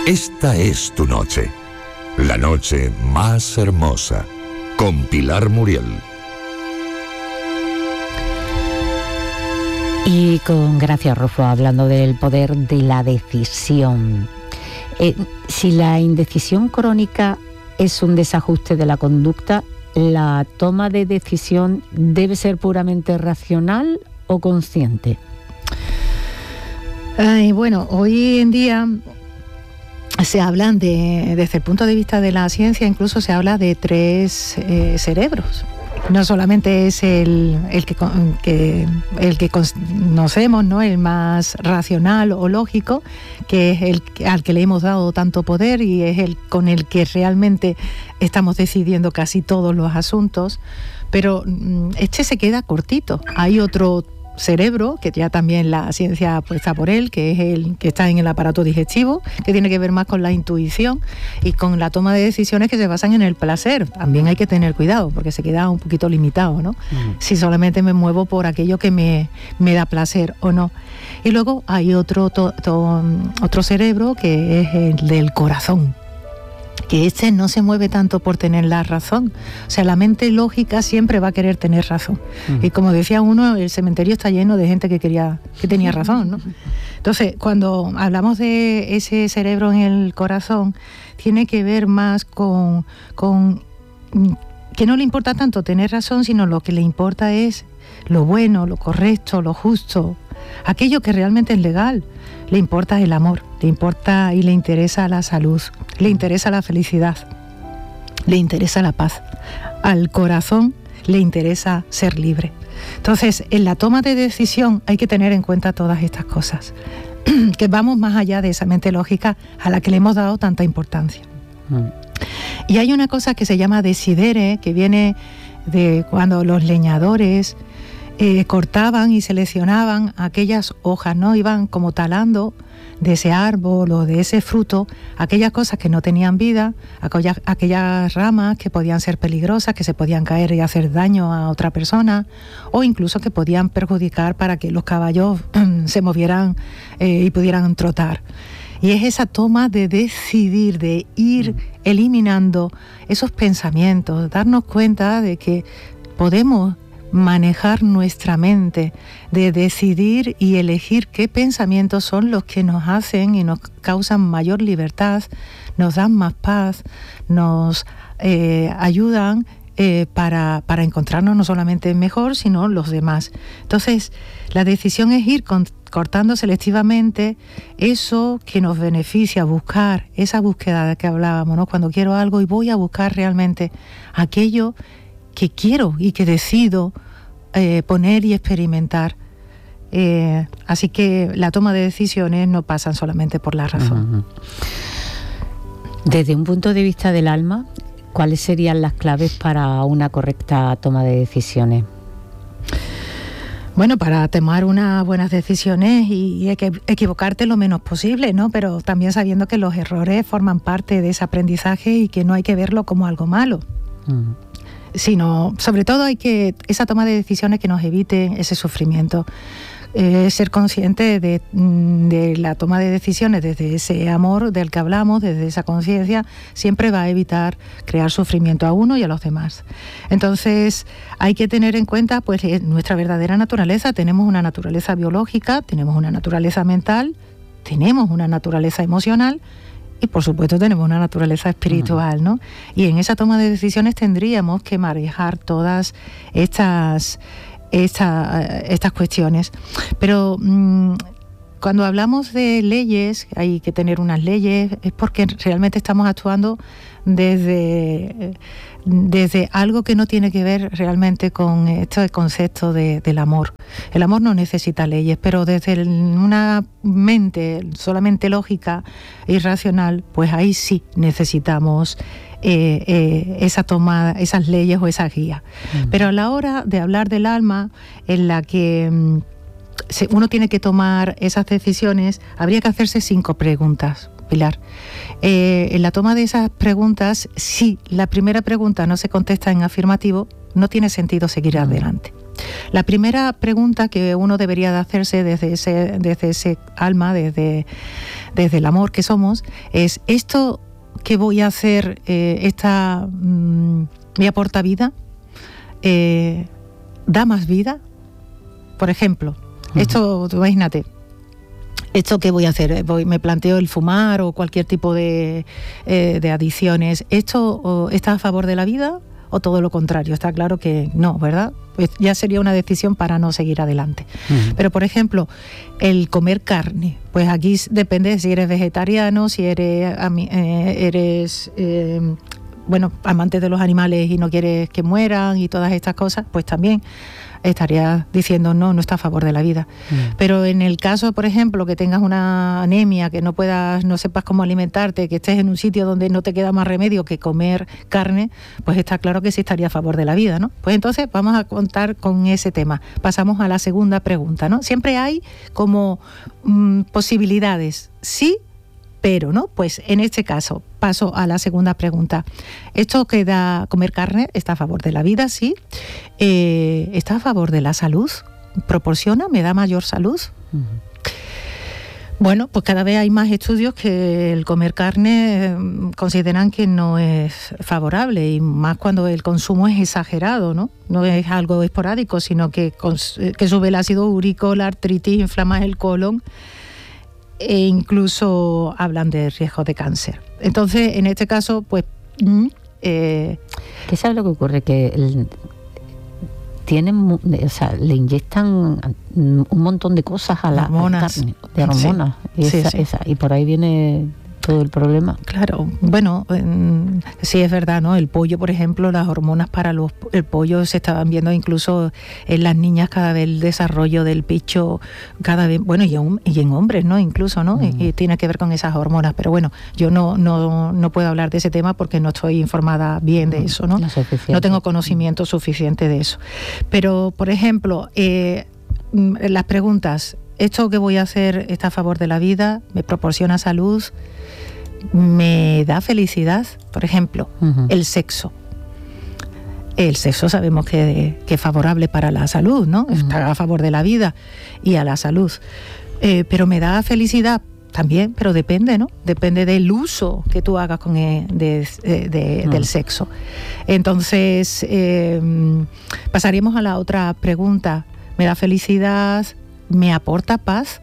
Esta es tu noche, la noche más hermosa, con Pilar Muriel. Y con Gracia Rufo, hablando del poder de la decisión. Si la indecisión crónica es un desajuste de la conducta, ¿la toma de decisión debe ser puramente racional o consciente? Bueno, hoy en día se hablan desde el punto de vista de la ciencia, incluso se habla de 3 cerebros. No solamente es el que conocemos, ¿no?, el más racional o lógico, que es el al que le hemos dado tanto poder y es el con el que realmente estamos decidiendo casi todos los asuntos, pero este se queda cortito. Hay otro cerebro, que ya también la ciencia apuesta por él, que es el que está en el aparato digestivo, que tiene que ver más con la intuición y con la toma de decisiones que se basan en el placer. También hay que tener cuidado, porque se queda un poquito limitado, ¿no? Si solamente me muevo por aquello que me da placer o no. Y luego hay otro cerebro, que es el del corazón, que este no se mueve tanto por tener la razón. O sea, la mente lógica siempre va a querer tener razón. Y como decía uno, el cementerio está lleno de gente que tenía razón, ¿no? Entonces, cuando hablamos de ese cerebro en el corazón, tiene que ver más con que no le importa tanto tener razón, sino lo que le importa es lo bueno, lo correcto, lo justo, aquello que realmente es legal. Le importa el amor, le importa y le interesa la salud, le interesa la felicidad, le interesa la paz. Al corazón le interesa ser libre. Entonces, en la toma de decisión hay que tener en cuenta todas estas cosas, que vamos más allá de esa mente lógica a la que le hemos dado tanta importancia. Y hay una cosa que se llama decidere, que viene de cuando los leñadores cortaban y seleccionaban aquellas hojas, ¿no? Iban como talando de ese árbol o de ese fruto aquellas cosas que no tenían vida, aquellas ramas que podían ser peligrosas, que se podían caer y hacer daño a otra persona, o incluso que podían perjudicar para que los caballos se movieran y pudieran trotar. Y es esa toma de decidir, de ir eliminando esos pensamientos, darnos cuenta de que podemos manejar nuestra mente, de decidir y elegir qué pensamientos son los que nos hacen y nos causan mayor libertad, nos dan más paz, nos ayudan para encontrarnos no solamente mejor, sino los demás. Entonces, la decisión es ir cortando selectivamente eso que nos beneficia, buscar esa búsqueda de que hablábamos, ¿no? Cuando quiero algo y voy a buscar realmente aquello que quiero y que decido poner y experimentar. Así que la toma de decisiones no pasan solamente por la razón. Desde un punto de vista del alma, ¿cuáles serían las claves para una correcta toma de decisiones? Bueno, para tomar unas buenas decisiones y hay que equivocarte lo menos posible, ¿no? Pero también sabiendo que los errores forman parte de ese aprendizaje y que no hay que verlo como algo malo. Sino, sobre todo, esa toma de decisiones que nos evite ese sufrimiento. Ser consciente de la toma de decisiones desde ese amor del que hablamos, desde esa conciencia, siempre va a evitar crear sufrimiento a uno y a los demás. Entonces, hay que tener en cuenta pues nuestra verdadera naturaleza. Tenemos una naturaleza biológica, tenemos una naturaleza mental, tenemos una naturaleza emocional, y por supuesto tenemos una naturaleza espiritual, ¿no? Y en esa toma de decisiones tendríamos que manejar todas estas cuestiones. Pero cuando hablamos de leyes, hay que tener unas leyes, es porque realmente estamos actuando desde algo que no tiene que ver realmente con este concepto del amor. El amor no necesita leyes, pero desde una mente solamente lógica y racional, pues ahí sí necesitamos esa toma, esas leyes o esa guía. Pero a la hora de hablar del alma, en la que uno tiene que tomar esas decisiones, habría que hacerse 5 preguntas, Pilar. En la toma de esas preguntas, si la primera pregunta no se contesta en afirmativo, no tiene sentido seguir adelante. La primera pregunta que uno debería de hacerse desde ese alma, desde el amor que somos, es: ¿esto que voy a hacer me aporta vida? ¿Da más vida? Por ejemplo, esto, imagínate, ¿esto qué voy a hacer? Me planteo el fumar o cualquier tipo de adicciones. ¿Esto está a favor de la vida o todo lo contrario? Está claro que no, ¿verdad? Pues ya sería una decisión para no seguir adelante. Pero, por ejemplo, el comer carne, pues aquí depende si eres vegetariano, si eres amante de los animales y no quieres que mueran y todas estas cosas, pues también estarías diciendo no está a favor de la vida. Pero en el caso, por ejemplo, que tengas una anemia, que no sepas cómo alimentarte, que estés en un sitio donde no te queda más remedio que comer carne, pues está claro que sí estaría a favor de la vida, ¿no? Pues entonces vamos a contar con ese tema. Pasamos a la segunda pregunta, ¿no? Siempre hay como posibilidades, sí, pero, ¿no? Pues en este caso paso a la segunda pregunta. ¿Esto que da comer carne está a favor de la vida? Sí. ¿Está a favor de la salud? ¿Me da mayor salud? Bueno, pues cada vez hay más estudios que el comer carne consideran que no es favorable, y más cuando el consumo es exagerado, ¿no? No es algo esporádico, sino que sube el ácido úrico, la artritis, inflama el colon, e incluso hablan de riesgo de cáncer. Entonces, en este caso, pues... ¿Qué sabe lo que ocurre? Que le inyectan un montón de cosas a la carne, de hormonas, sí. Y por ahí viene todo el problema. Claro, bueno, sí es verdad, ¿no? El pollo, por ejemplo, las hormonas para el pollo se estaban viendo incluso en las niñas, cada vez el desarrollo del pecho, cada vez, bueno, y en hombres, ¿no? Incluso, ¿no? Y tiene que ver con esas hormonas, pero bueno, yo no puedo hablar de ese tema porque no estoy informada bien de eso, ¿no? No tengo conocimiento suficiente de eso. Pero, por ejemplo, las preguntas: ¿esto que voy a hacer está a favor de la vida? ¿Me proporciona salud? ¿Me da felicidad? Por ejemplo, el sexo. El sexo sabemos que es favorable para la salud, ¿no? Está a favor de la vida y a la salud. Pero ¿me da felicidad? También, pero depende, ¿no? Depende del uso que tú hagas del sexo. Entonces, pasaríamos a la otra pregunta. ¿Me da felicidad? ¿Me aporta paz?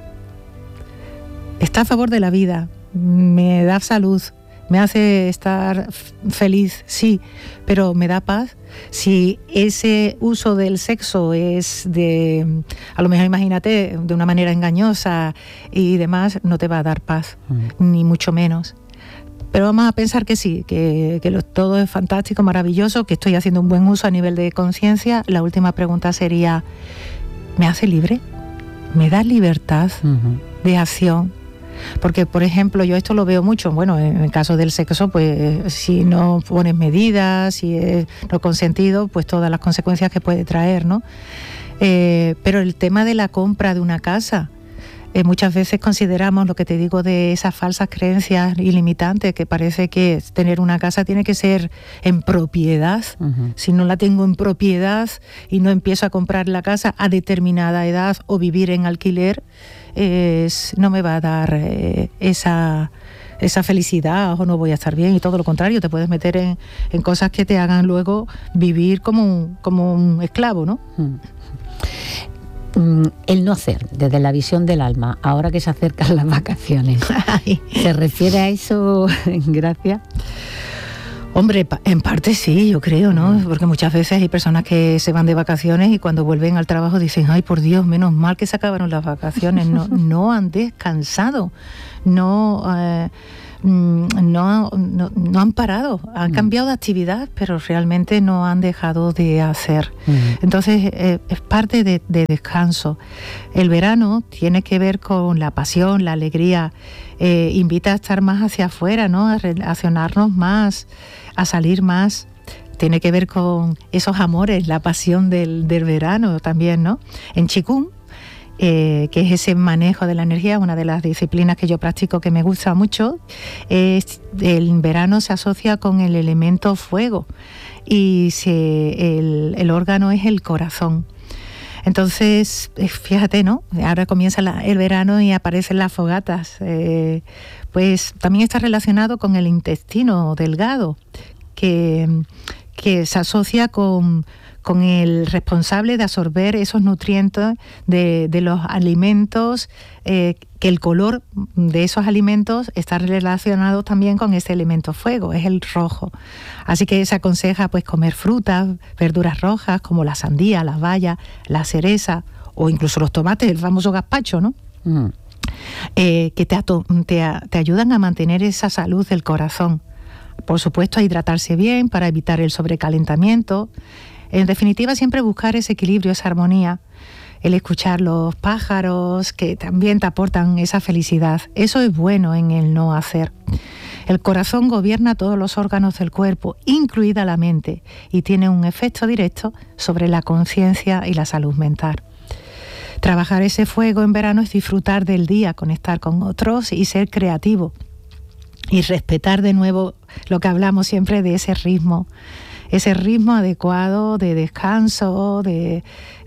¿Está a favor de la vida? ¿Me da salud? ¿Me hace estar feliz? Sí, pero ¿me da paz? Si ese uso del sexo es a lo mejor, imagínate, de una manera engañosa y demás, no te va a dar paz, ni mucho menos. Pero vamos a pensar que sí, que todo es fantástico, maravilloso, que estoy haciendo un buen uso a nivel de conciencia. La última pregunta sería: ¿me hace libre? ¿Me da libertad de acción? Porque, por ejemplo, yo esto lo veo mucho, bueno, en el caso del sexo, pues si no pones medidas, si es no consentido, pues todas las consecuencias que puede traer, ¿no? Pero el tema de la compra de una casa, muchas veces consideramos lo que te digo de esas falsas creencias ilimitantes, que parece que tener una casa tiene que ser en propiedad. Si no la tengo en propiedad y no empiezo a comprar la casa a determinada edad o vivir en alquiler, no me va a dar esa felicidad, o no voy a estar bien, y todo lo contrario, te puedes meter en cosas que te hagan luego vivir como un esclavo, ¿no? El no hacer, desde la visión del alma, ahora que se acercan las vacaciones, ¿se refiere a eso, Gracia? Hombre, en parte sí, yo creo, ¿no? Porque muchas veces hay personas que se van de vacaciones y cuando vuelven al trabajo dicen: ay, por Dios, menos mal que se acabaron las vacaciones. No han descansado, no han parado, han cambiado de actividad, pero realmente no han dejado de hacer. Entonces, es parte de descanso. El verano tiene que ver con la pasión, la alegría, invita a estar más hacia afuera, ¿no? A relacionarnos más, a salir más. Tiene que ver con esos amores, la pasión del verano también, ¿no? En Qigong que es ese manejo de la energía, una de las disciplinas que yo practico que me gusta mucho. El verano se asocia con el elemento fuego y el órgano es el corazón. Entonces, fíjate, ¿no? Ahora comienza el verano y aparecen las fogatas. Pues también está relacionado con el intestino delgado, que se asocia con el responsable de absorber esos nutrientes de los alimentos, que el color de esos alimentos está relacionado también con ese elemento fuego, es el rojo. Así que se aconseja pues comer frutas, verduras rojas como la sandía, las bayas, la cereza o incluso los tomates, el famoso gazpacho, ¿no? Que te ayudan a mantener esa salud del corazón. Por supuesto, a hidratarse bien para evitar el sobrecalentamiento. En definitiva, siempre buscar ese equilibrio, esa armonía, el escuchar los pájaros que también te aportan esa felicidad. Eso es bueno en el no hacer. El corazón gobierna todos los órganos del cuerpo, incluida la mente, y tiene un efecto directo sobre la conciencia y la salud mental. Trabajar ese fuego en verano es disfrutar del día, conectar con otros y ser creativo. Y respetar de nuevo lo que hablamos siempre de ese ritmo adecuado de descanso, de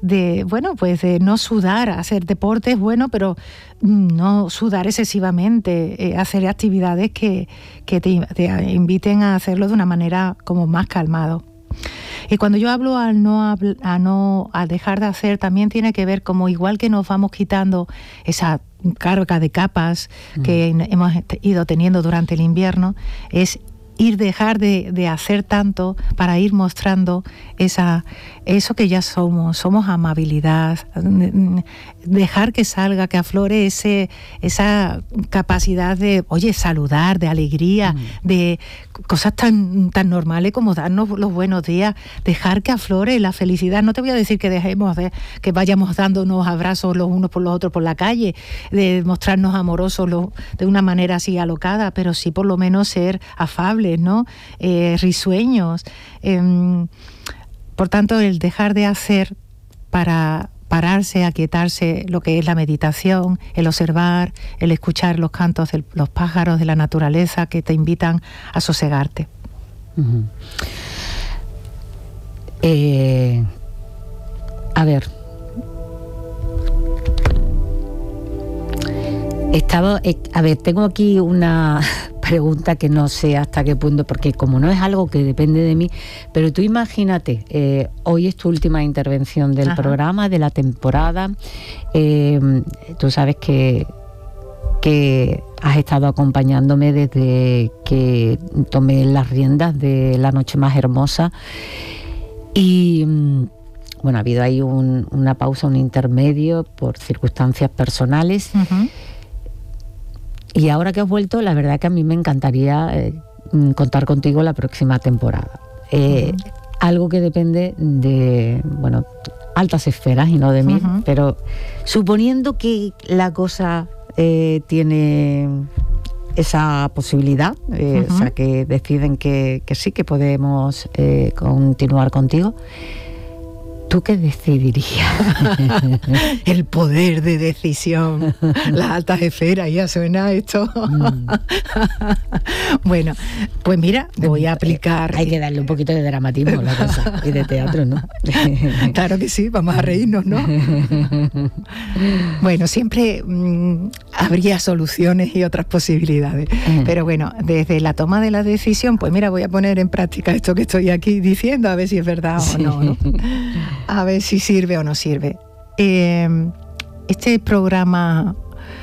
no sudar, hacer deporte es bueno, pero no sudar excesivamente, hacer actividades que te inviten a hacerlo de una manera como más calmado. Y cuando yo hablo al dejar de hacer, también tiene que ver como igual que nos vamos quitando esa carga de capas que hemos ido teniendo durante el invierno, es dejar de hacer tanto para ir mostrando eso que ya somos amabilidad, dejar que salga, que aflore esa capacidad de, saludar, de alegría, de cosas tan normales como darnos los buenos días, dejar que aflore la felicidad. No te voy a decir que que vayamos dándonos abrazos los unos por los otros por la calle, de mostrarnos amorosos de una manera así alocada, pero sí por lo menos ser afables, ¿no? Risueños. Por tanto, el dejar de hacer para pararse, aquietarse, lo que es la meditación, el observar, el escuchar los cantos de los pájaros de la naturaleza que te invitan a sosegarte. A ver, tengo aquí una pregunta que no sé hasta qué punto, porque como no es algo que depende de mí, pero tú imagínate, hoy es tu última intervención del programa, de la temporada. Tú sabes que has estado acompañándome desde que tomé las riendas de La Noche Más Hermosa y ha habido ahí una pausa, un intermedio por circunstancias personales. Y ahora que has vuelto, la verdad que a mí me encantaría contar contigo la próxima temporada. Algo que depende de, altas esferas y no de mí, pero suponiendo que la cosa tiene esa posibilidad, o sea, que deciden que sí, que podemos continuar contigo, ¿tú qué decidirías? El poder de decisión, las altas esferas, ya suena esto. Bueno, pues mira, voy a aplicar... Hay que darle un poquito de dramatismo a la cosa, y de teatro, ¿no? Claro que sí, vamos a reírnos, ¿no? Bueno, siempre habría soluciones y otras posibilidades. Pero bueno, desde la toma de la decisión, pues mira, voy a poner en práctica esto que estoy aquí diciendo, a ver si es verdad o no, ¿no? A ver si sirve o no sirve. Este programa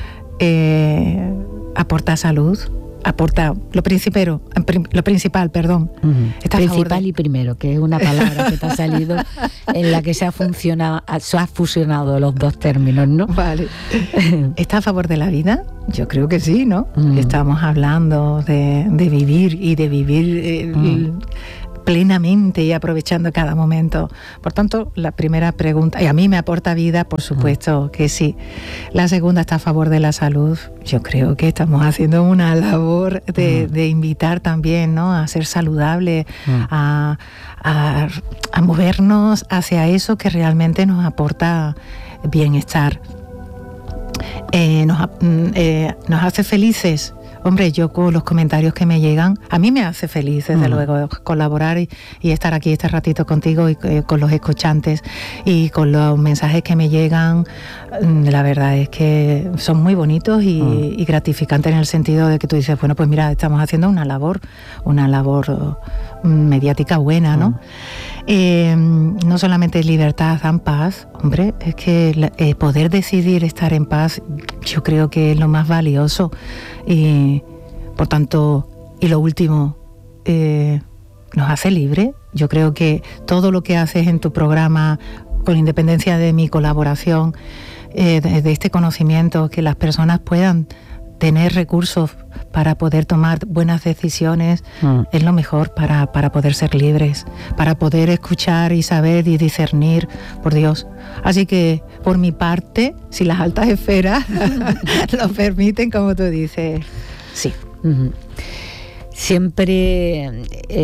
aporta salud, aporta lo principal, perdón. Principal y primero, que es una palabra que te ha salido en la que se ha fusionado los dos términos, ¿no? Vale. ¿Está a favor de la vida? Yo creo que sí, ¿no? Estamos hablando de vivir y de vivir plenamente y aprovechando cada momento. Por tanto, la primera pregunta, y a mí me aporta vida, por supuesto que sí. La segunda, está a favor de la salud. Yo creo que estamos haciendo una labor de invitar también, ¿no?, a ser saludable, a movernos hacia eso que realmente nos aporta bienestar. nos hace felices. Hombre, yo con los comentarios que me llegan, a mí me hace feliz, desde luego, colaborar y estar aquí este ratito contigo y con los escuchantes y con los mensajes que me llegan. La verdad es que son muy bonitos y gratificantes en el sentido de que tú dices, bueno, pues mira, estamos haciendo una labor mediática buena, ¿no? No solamente libertad dan paz, hombre, es que poder decidir estar en paz, yo creo que es lo más valioso. Y por tanto, y lo último, nos hace libre. Yo creo que todo lo que haces en tu programa, con independencia de mi colaboración, de este conocimiento, que las personas puedan tener recursos para poder tomar buenas decisiones, es lo mejor para poder ser libres, para poder escuchar y saber y discernir, por Dios. Así que, por mi parte, si las altas esferas lo permiten, como tú dices, sí. Siempre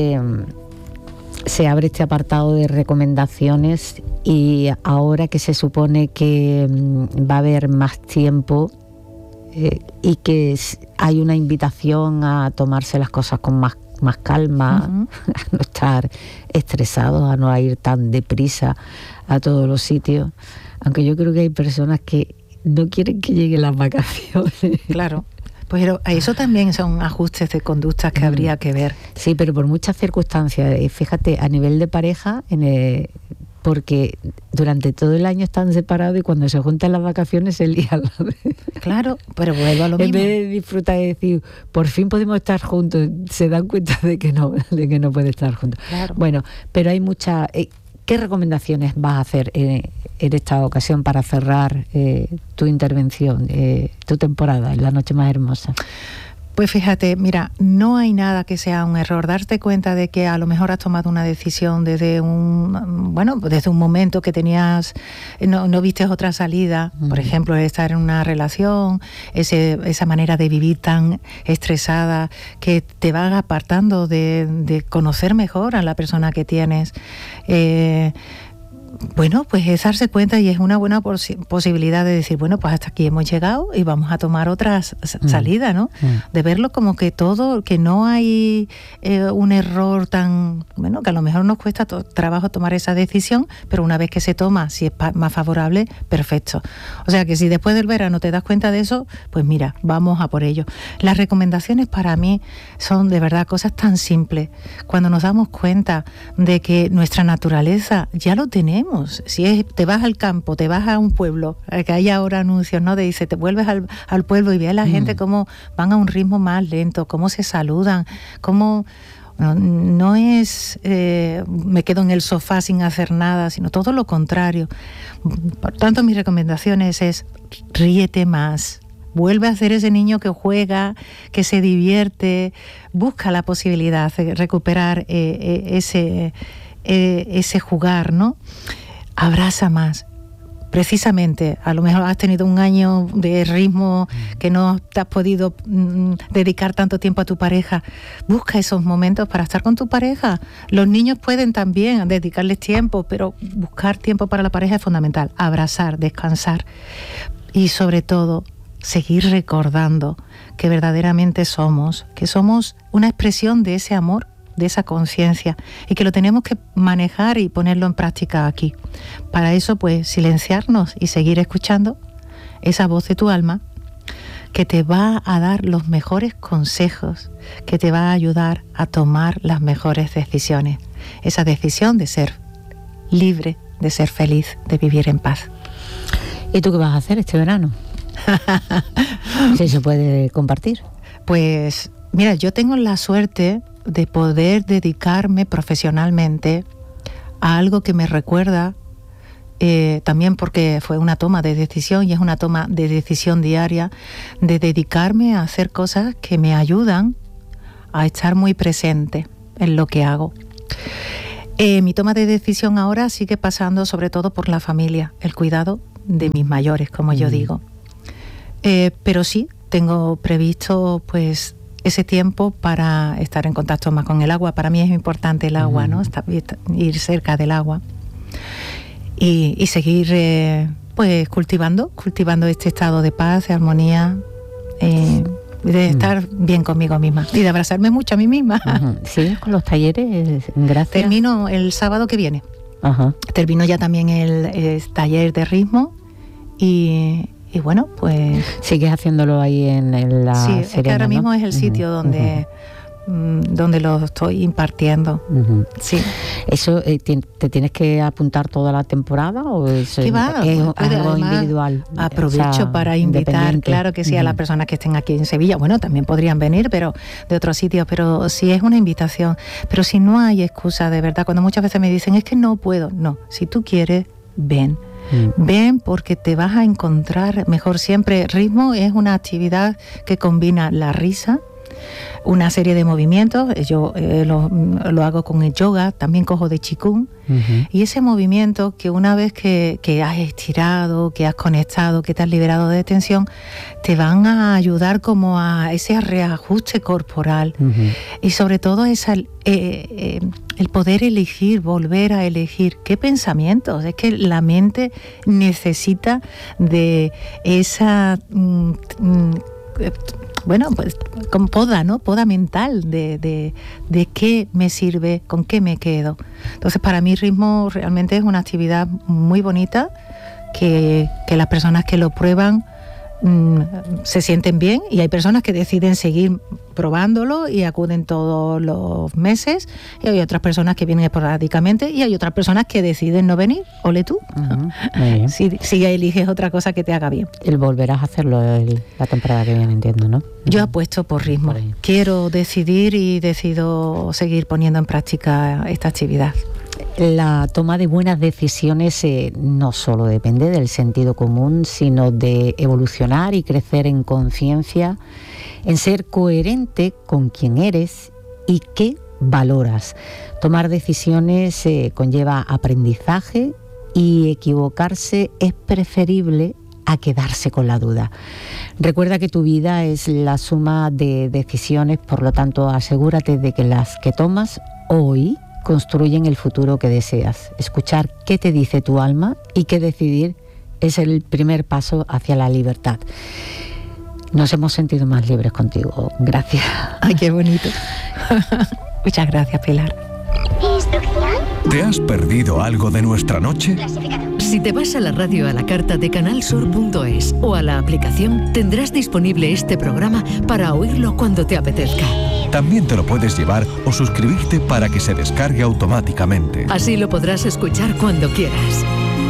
se abre este apartado de recomendaciones y ahora que se supone que va a haber más tiempo, y que hay una invitación a tomarse las cosas con más calma, a no estar estresados, a no ir tan deprisa a todos los sitios, aunque yo creo que hay personas que no quieren que lleguen las vacaciones. Claro, pero eso también son ajustes de conductas que habría que ver. Sí, pero por muchas circunstancias, fíjate, a nivel de pareja, porque durante todo el año están separados y cuando se juntan las vacaciones se lían. Claro, pero vuelvo a lo mismo. En vez de disfrutar y decir, por fin podemos estar juntos, se dan cuenta de que no pueden estar juntos. Claro. Bueno, pero hay muchas... ¿Qué recomendaciones vas a hacer en esta ocasión para cerrar tu intervención, tu temporada en La Noche Más Hermosa? Pues fíjate, mira, no hay nada que sea un error. Darte cuenta de que a lo mejor has tomado una decisión desde un momento que tenías, no vistes otra salida, por ejemplo, estar en una relación, esa manera de vivir tan estresada que te va apartando de conocer mejor a la persona que tienes. Bueno, pues es darse cuenta y es una buena posibilidad de decir, bueno, pues hasta aquí hemos llegado y vamos a tomar otra salida, ¿no? De verlo como que que no hay un error tan, bueno, que a lo mejor nos cuesta trabajo tomar esa decisión, pero una vez que se toma, si es más favorable, perfecto. O sea que si después del verano te das cuenta de eso, pues mira, vamos a por ello. Las recomendaciones para mí son de verdad cosas tan simples. Cuando nos damos cuenta de que nuestra naturaleza ya lo tenemos. Si te vas al campo, te vas a un pueblo, que hay ahora anuncios, ¿no? Te vuelves al pueblo y ves a la gente cómo van a un ritmo más lento, cómo se saludan, cómo no es me quedo en el sofá sin hacer nada, sino todo lo contrario. Por tanto, mis recomendaciones es ríete más. Vuelve a ser ese niño que juega, que se divierte, busca la posibilidad de recuperar ese jugar, ¿no? Abraza más. Precisamente, a lo mejor has tenido un año de ritmo que no te has podido dedicar tanto tiempo a tu pareja. Busca esos momentos para estar con tu pareja. Los niños pueden también dedicarles tiempo, pero buscar tiempo para la pareja es fundamental. Abrazar, descansar y sobre todo seguir recordando que verdaderamente que somos una expresión de ese amor, de esa conciencia, y que lo tenemos que manejar y ponerlo en práctica aquí. Para eso, pues, silenciarnos y seguir escuchando esa voz de tu alma que te va a dar los mejores consejos, que te va a ayudar a tomar las mejores decisiones. Esa decisión de ser libre, de ser feliz, de vivir en paz. ¿Y tú qué vas a hacer este verano? Si se puede compartir. Pues, mira, yo tengo la suerte de poder dedicarme profesionalmente a algo que me recuerda, también porque fue una toma de decisión y es una toma de decisión diaria, de dedicarme a hacer cosas que me ayudan a estar muy presente en lo que hago. Mi toma de decisión ahora sigue pasando sobre todo por la familia, el cuidado de mis mayores, como yo digo. Pero sí, tengo previsto pues ese tiempo para estar en contacto más con el agua. Para mí es importante el agua, ¿no? Ir cerca del agua y seguir pues cultivando este estado de paz, de armonía, de estar bien conmigo misma y de abrazarme mucho a mí misma. ¿Sigues con los talleres? Gracias. Termino el sábado que viene. Termino ya también el taller de ritmo y bueno, pues... ¿Sigues haciéndolo ahí en la Sí, Serena, es que ahora mismo es el sitio donde lo estoy impartiendo. Sí. ¿Eso te tienes que apuntar toda la temporada o es algo además, individual? Aprovecho para invitar, claro que sí, a las personas que estén aquí en Sevilla. Bueno, también podrían venir, pero de otros sitios, pero sí es una invitación. Pero si no hay excusa, de verdad, cuando muchas veces me dicen, es que no puedo. No, si tú quieres, ven. Ven, porque te vas a encontrar mejor siempre. Ritmo es una actividad que combina la risa, una serie de movimientos. Yo lo hago con el yoga, también cojo de Qigong. Y ese movimiento que una vez que has estirado, que has conectado, que te has liberado de tensión, te van a ayudar como a ese reajuste corporal. Y sobre todo el poder elegir, volver a elegir qué pensamientos. Es que la mente necesita de esa... bueno, pues con poda, ¿no? Poda mental de qué me sirve, con qué me quedo. Entonces, para mí ritmo realmente es una actividad muy bonita que las personas que lo prueban se sienten bien, y hay personas que deciden seguir probándolo y acuden todos los meses, y hay otras personas que vienen esporádicamente, y hay otras personas que deciden no venir. Ole tú. Si eliges otra cosa que te haga bien. Volverás a hacerlo la temporada que viene, entiendo, ¿no? Yo apuesto por ritmo. Quiero decidir y decido seguir poniendo en práctica esta actividad. La toma de buenas decisiones no solo depende del sentido común, sino de evolucionar y crecer en conciencia, en ser coherente con quién eres y qué valoras. Tomar decisiones conlleva aprendizaje, y equivocarse es preferible a quedarse con la duda. Recuerda que tu vida es la suma de decisiones, por lo tanto asegúrate de que las que tomas hoy construyen el futuro que deseas. Escuchar qué te dice tu alma y qué decidir es el primer paso hacia la libertad. Nos hemos sentido más libres contigo. Gracias. Ay, qué bonito. Muchas gracias, Pilar. ¿Te has perdido algo de nuestra noche? Si te vas a la radio a la carta de canalsur.es o a la aplicación, tendrás disponible este programa para oírlo cuando te apetezca. También te lo puedes llevar o suscribirte para que se descargue automáticamente. Así lo podrás escuchar cuando quieras.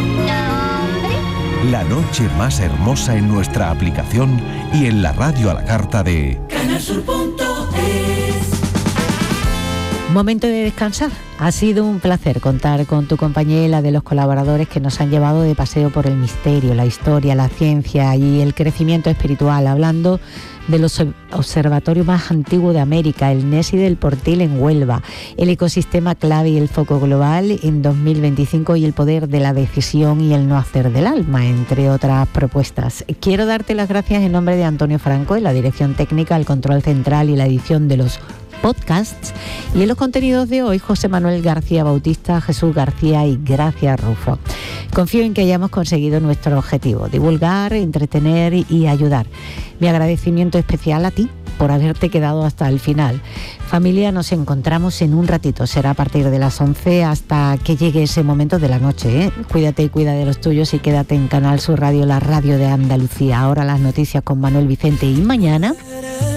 La noche más hermosa en nuestra aplicación y en la radio a la carta de canalsur.es. Momento de descansar. Ha sido un placer contar con tu compañía y la de los colaboradores que nos han llevado de paseo por el misterio, la historia, la ciencia y el crecimiento espiritual, hablando del observatorio más antiguo de América, el NESI del Portil en Huelva, el ecosistema clave y el foco global en 2025 y el poder de la decisión y el no hacer del alma, entre otras propuestas. Quiero darte las gracias en nombre de Antonio Franco, en la dirección técnica, el control central y la edición de los podcasts, y en los contenidos de hoy José Manuel García Bautista, Jesús García y Gracia Rufo. Confío en que hayamos conseguido nuestro objetivo: divulgar, entretener y ayudar. Mi agradecimiento especial a ti por haberte quedado hasta el final. Familia, nos encontramos en un ratito, será a partir de las 11 hasta que llegue ese momento de la noche, ¿eh? Cuídate y cuida de los tuyos y quédate en Canal Sur Radio, la radio de Andalucía. Ahora las noticias con Manuel Vicente, y mañana